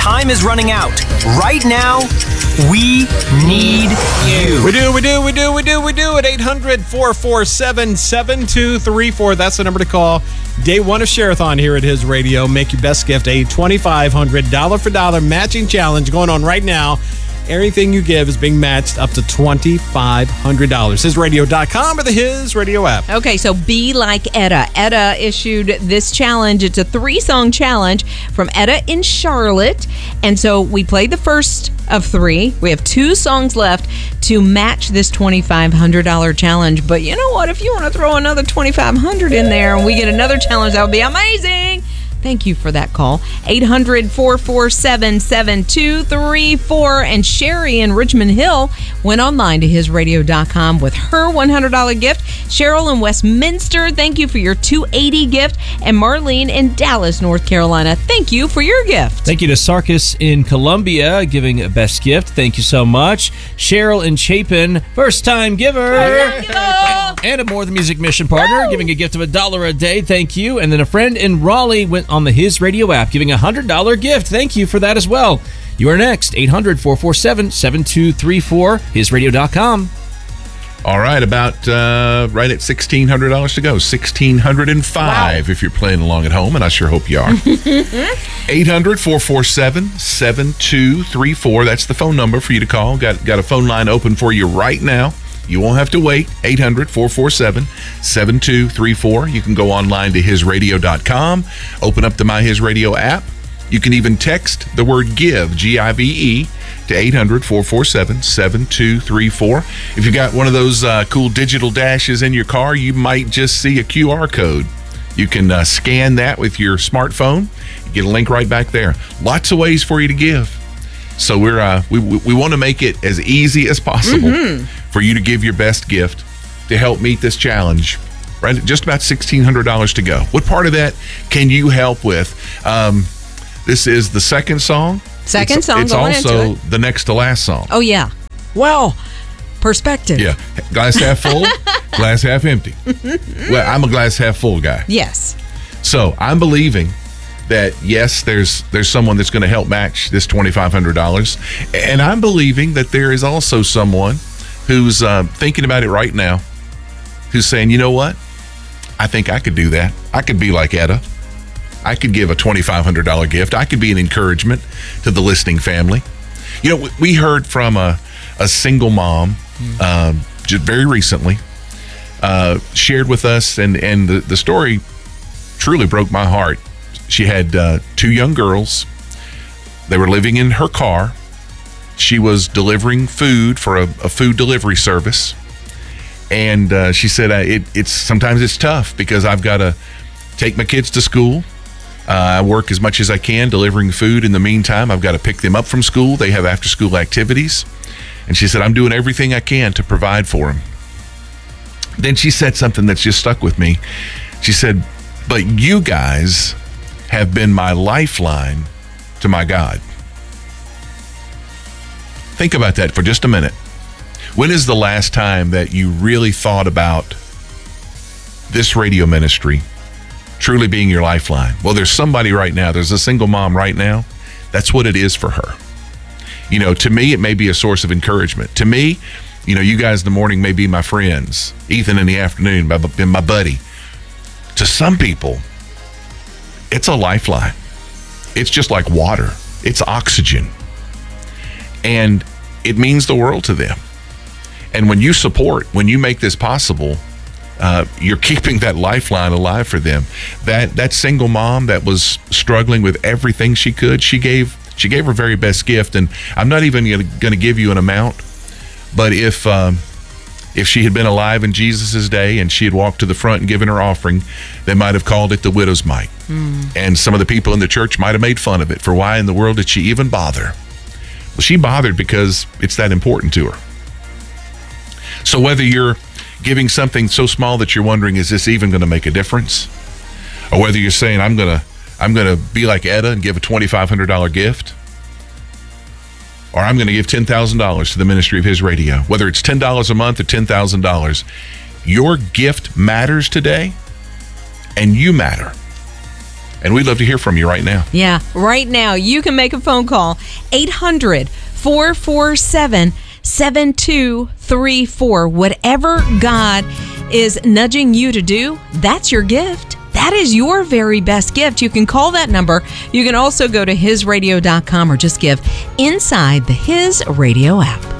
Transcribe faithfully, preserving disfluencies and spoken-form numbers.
time is running out. Right now, we need you. We do, we do, we do, we do, we do. At eight hundred, four four seven, seven two three four. That's the number to call. Day one of Share-a-thon here at His Radio. Make your best gift a twenty-five hundred dollars dollar for dollar matching challenge going on right now. Everything you give is being matched up to twenty-five hundred dollars. his radio dot com or the His Radio app. Okay, so be like Etta. Etta issued this challenge. It's a three-song challenge from Etta in Charlotte. And so we played the first of three. We have two songs left to match this twenty-five hundred dollars challenge. But you know what? If you want to throw another twenty-five hundred dollars in there and we get another challenge, that would be amazing. Thank you for that call. eight hundred, four four seven, seven two three four. And Sherry in Richmond Hill went online to his radio dot com with her one hundred dollars gift. Cheryl in Westminster, thank you for your two hundred eighty dollars gift. And Marlene in Dallas, North Carolina, thank you for your gift. Thank you to Sarkis in Columbia, giving a best gift. Thank you so much. Cheryl in Chapin, first time giver. And a More Than Music mission partner, Woo! Giving a gift of a dollar a day. Thank you. And then a friend in Raleigh went on the His Radio app, giving a one hundred dollars gift. Thank you for that as well. You are next. eight hundred, four four seven, seven two three four. his radio dot com. All right, about uh, right at sixteen hundred dollars to go. one thousand six hundred five wow. If you're playing along at home, and I sure hope you are. eight hundred, four four seven, seven two three four. That's the phone number for you to call. Got, got a phone line open for you right now. You won't have to wait. eight hundred, four four seven, seven two three four. You can go online to his radio dot com, open up the My His Radio app. You can even text the word GIVE, G I V E, to eight hundred, four four seven, seven two three four. If you got one of those uh, cool digital dashes in your car, you might just see a Q R code. You can uh, scan that with your smartphone. You get a link right back there. Lots of ways for you to give. So we're uh, we we want to make it as easy as possible mm-hmm. for you to give your best gift to help meet this challenge. Right, just about sixteen hundred dollars to go. What part of that can you help with? Um, this is the second song. Second it's, song. It's going also into it. The next to last song. Oh yeah. Well, perspective. Yeah, glass half full, glass half empty. Well, I'm a glass half full guy. Yes. So I'm believing that yes, there's there's someone that's going to help match this twenty-five hundred dollars, and I'm believing that there is also someone who's uh, thinking about it right now, who's saying, you know what, I think I could do that. I could be like Etta. I could give a twenty-five hundred dollars gift. I could be an encouragement to the listening family. You know, we heard from a, a single mom um, just very recently, uh, shared with us, and, and the, the story truly broke my heart. She had uh, two young girls. They were living in her car. She was delivering food for a, a food delivery service. And uh, she said, uh, it, it's sometimes it's tough because I've got to take my kids to school. Uh, I work as much as I can delivering food. In the meantime, I've got to pick them up from school. They have after-school activities. And she said, I'm doing everything I can to provide for them. Then she said something that's just stuck with me. She said, but you guys have been my lifeline to my God. Think about that for just a minute. When is the last time that you really thought about this radio ministry truly being your lifeline? Well, there's somebody right now. There's a single mom right now. That's what it is for her. You know, to me, it may be a source of encouragement. To me, you know, you guys in the morning may be my friends. Ethan in the afternoon, my, my buddy. To some people, it's a lifeline. It's just like water. It's oxygen. And it means the world to them. And when you support, when you make this possible, uh, you're keeping that lifeline alive for them. That that single mom that was struggling with everything she could, she gave she gave her very best gift. And I'm not even going to give you an amount, but if um, if she had been alive in Jesus' day and she had walked to the front and given her offering, they might have called it the widow's mite. Mm. And some of the people in the church might have made fun of it for why in the world did she even bother? Well, she bothered because it's that important to her. So whether you're giving something so small that you're wondering, is this even going to make a difference? Or whether you're saying, I'm going to I'm going to be like Etta and give a twenty-five hundred dollars gift. Or I'm going to give ten thousand dollars to the ministry of His Radio. Whether it's ten dollars a month or ten thousand dollars, your gift matters today, and you matter. And we'd love to hear from you right now. Yeah, right now you can make a phone call. eight hundred, four four seven, seven two three four. Whatever God is nudging you to do, that's your gift. That is your very best gift. You can call that number. You can also go to his radio dot com or just give inside the His Radio app.